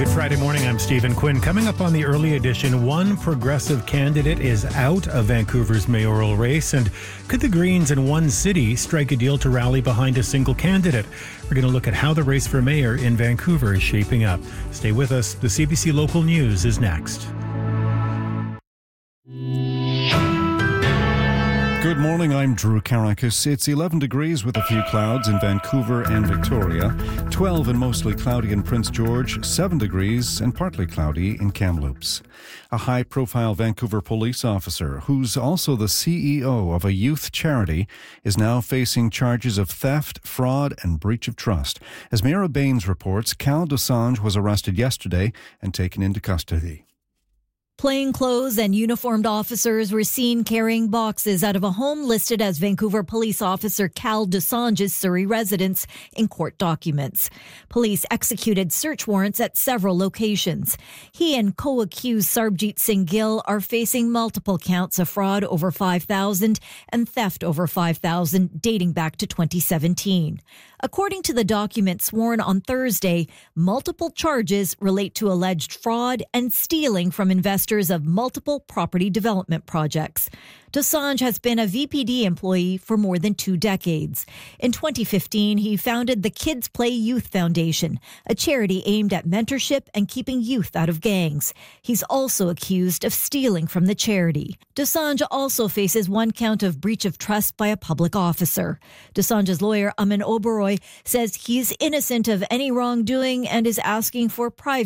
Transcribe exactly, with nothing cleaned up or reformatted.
Good Friday morning. I'm Stephen Quinn. Coming up on the early edition, one progressive candidate is out of Vancouver's mayoral race. And could the Greens in one city strike a deal to rally behind a single candidate? We're going to look at how the race for mayor in Vancouver is shaping up. Stay with us. The C B C Local News is next. Good morning, I'm Drew Karakis. It's eleven degrees with a few clouds in Vancouver and Victoria, twelve and mostly cloudy in Prince George, seven degrees and partly cloudy in Kamloops. A high-profile Vancouver police officer, who's also the C E O of a youth charity, is now facing charges of theft, fraud and breach of trust. As Mara Baines reports, Cal Dosanjh was arrested yesterday and taken into custody. Plainclothes and uniformed officers were seen carrying boxes out of a home listed as Vancouver police officer Cal Dosanjh's Surrey residence in court documents. Police executed search warrants at several locations. He and co-accused Sarbjeet Singh Gill are facing multiple counts of fraud over five thousand dollars and theft over five thousand dollars dating back to twenty seventeen. According to the documents sworn on Thursday, multiple charges relate to alleged fraud and stealing from investors of multiple property development projects. Dosanjh has been a V P D employee for more than two decades. In twenty fifteen, he founded the Kids Play Youth Foundation, a charity aimed at mentorship and keeping youth out of gangs. He's also accused of stealing from the charity. Dosanjh also faces one count of breach of trust by a public officer. Dosanjh's lawyer, Amin Oberoi, says he's innocent of any wrongdoing and is asking for private